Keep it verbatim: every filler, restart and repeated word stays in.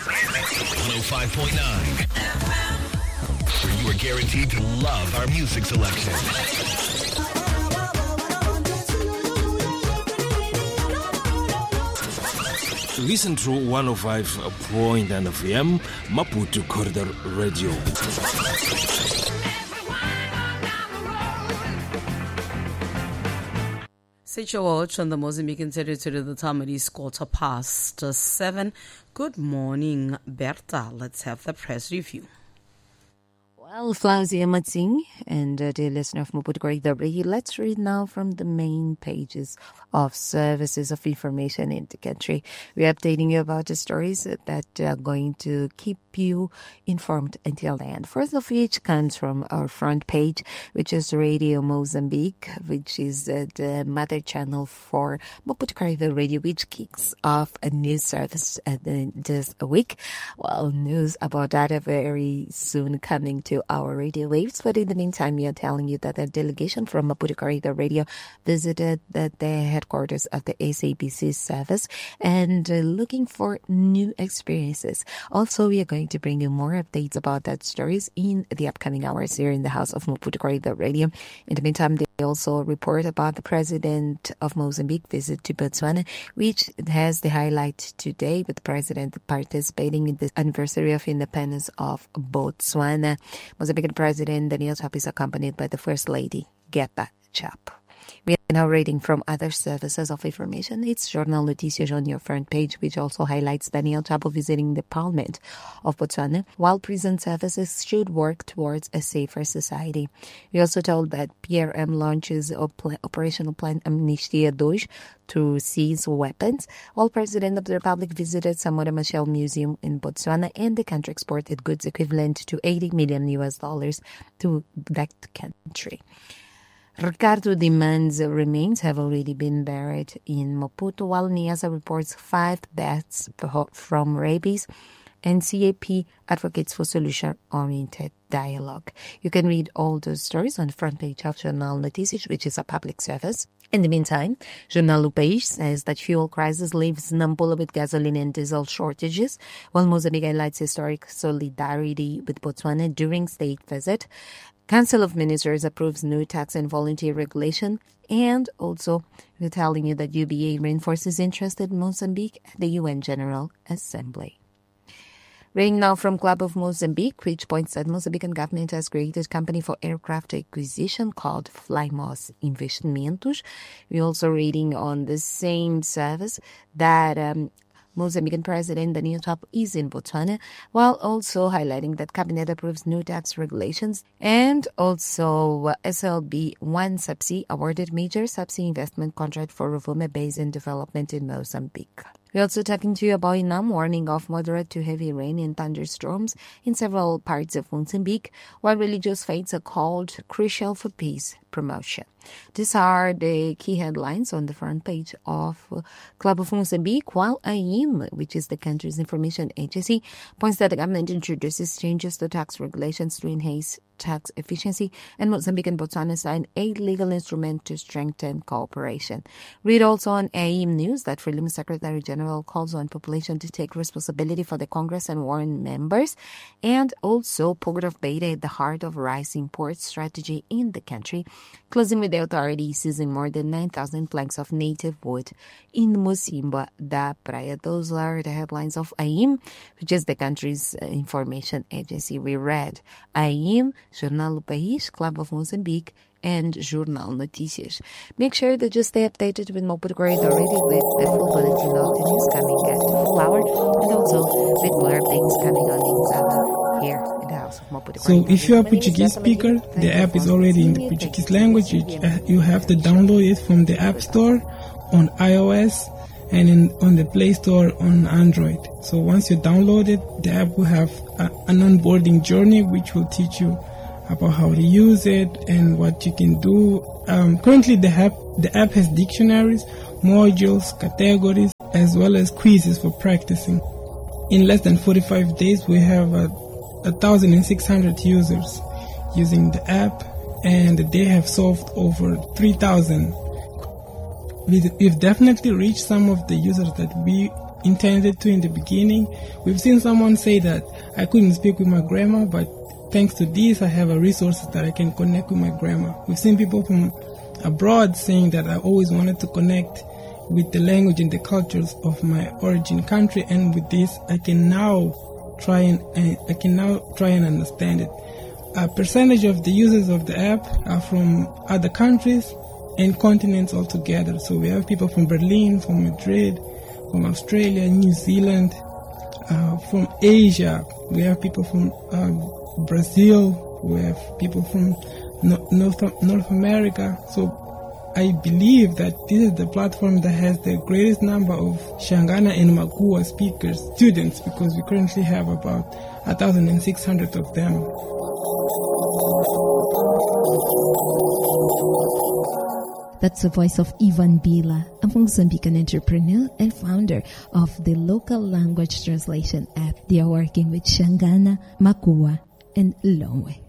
one oh five point nine. Where you are guaranteed to love our music selection. Listen to one oh five point nine F M, Maputo Corridor Radio. Set your watch on the Mozambican territory. The time it is quarter past seven. Good morning, Berta. Let's have the press review. Well, Flauzia Matsing and uh, dear listener of Maputo Corridor Radio, let's read now from the main pages of services of information in the country. We're updating you about the stories that are going to keep you informed until the end. First of which comes from our front page, which is Radio Mozambique, which is uh, the mother channel for Maputo Corridor Radio, which kicks off a news service uh, this week. Well, news about that are very soon coming to our radio waves, but in the meantime, we are telling you that a delegation from Maputo Corridor Radio visited the, the headquarters of the S A B C service and uh, looking for new experiences. Also, we are going to bring you more updates about that stories in the upcoming hours here in the house of Maputo Corridor Radio. In the meantime, they also report about the president of Mozambique visit to Botswana, which has the highlight today with the president participating in the anniversary of independence of Botswana. Mozambican President Daniel Chapo is accompanied by the First Lady, Geta Chapo. We are now reading from other services of information. It's Jornal Noticias on your front page, which also highlights Daniel Chapo visiting the Parliament of Botswana, while prison services should work towards a safer society. We also told that P R M launches op- Operational Plan Amnistia two to seize weapons, while President of the Republic visited Samora Machel Museum in Botswana, and the country exported goods equivalent to eighty million U S dollars to that country. Ricardo demands remains have already been buried in Maputo, while Niassa reports five deaths from rabies, and C A P advocates for solution-oriented dialogue. You can read all those stories on the front page of Jornal Noticias, which is a public service. In the meantime, Jornal O País says that fuel crisis leaves Nampula with gasoline and diesel shortages, while Mozambique highlights historic solidarity with Botswana during state visit. Council of Ministers approves new tax and volunteer regulation, and also we're telling you that U B A reinforces interest in Mozambique at the U N General Assembly. Reading now from Club of Mozambique, which points that Mozambican government has created a company for aircraft acquisition called Flymos Investimentos. We're also reading on the same service that um, Mozambican President Daniel Chapo is in Botswana, while also highlighting that Cabinet approves new tax regulations, and also uh, S L B one Subsea awarded major subsea investment contract for Rovuma Basin development in Mozambique. We're also talking to you about Inam warning of moderate to heavy rain and thunderstorms in several parts of Mozambique, while religious faiths are called crucial for peace promotion. These are the key headlines on the front page of Club of Mozambique, while A I M, which is the country's information agency, points that the government introduces changes to tax regulations to enhance tax efficiency, and Mozambique and Botswana signed a legal instrument to strengthen cooperation. Read also on A I M News that Frelimo Secretary General calls on population to take responsibility for the Congress and warn members, and also Port of Beira at the heart of rice import strategy in the country, closing with the authorities seizing more than nine thousand planks of native wood in Mocimboa da Praia. Those are the headlines of A I M, which is the country's information agency. We read A I M, Jornal O País, Club of Mozambique, and Jornal Noticias. Make sure that you stay updated with Maputo Corridor Radio with the full bulletin of the news coming at the full hour, and also with more things coming on in here in the house of Maputo Corridor. So if you are a Portuguese speaker, the app is already in the Portuguese language. You, uh, you have to download it from the App Store on iOS and in, on the Play Store on Android. So once you download it, the app will have a, an onboarding journey which will teach you about how to use it and what you can do. Um, currently, the app, the app has dictionaries, modules, categories, as well as quizzes for practicing. In less than forty-five days, we have a, a one thousand six hundred users using the app, and they have solved over three thousand. We've definitely reached some of the users that we intended to in the beginning. We've seen someone say that I couldn't speak with my grandma, but thanks to this, I have a resource that I can connect with my grandma. We've seen people from abroad saying that I always wanted to connect with the language and the cultures of my origin country, and with this, I can now try and uh, I can now try and understand it. A percentage of the users of the app are from other countries and continents altogether. So we have people from Berlin, from Madrid, from Australia, New Zealand, uh, from Asia. We have people from uh, Brazil. We have people from no- North North America. So I believe that this is the platform that has the greatest number of Shangana and Makua speakers, students, because we currently have about one thousand six hundred of them. That's the voice of Ivan Bila, a Mozambican entrepreneur and founder of the local language translation app. They are working with Shangana, Makua, and Longwe.